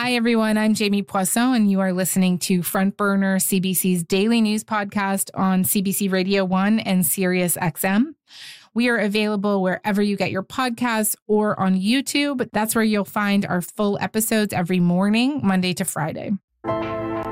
Hi, everyone. I'm Jamie Poisson, and you are listening to Front Burner, CBC's daily news podcast on CBC Radio 1 and Sirius XM. We are available wherever you get your podcasts or on YouTube. That's where you'll find our full episodes every morning, Monday to Friday.